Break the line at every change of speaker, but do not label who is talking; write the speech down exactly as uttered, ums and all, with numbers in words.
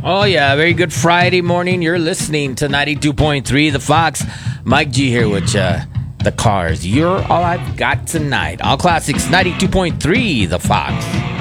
Oh, yeah. Very good Friday morning. You're listening to ninety-two point three The Fox. Mike G here with uh, the Cars. You're all I've got tonight. All classics, ninety-two point three The Fox.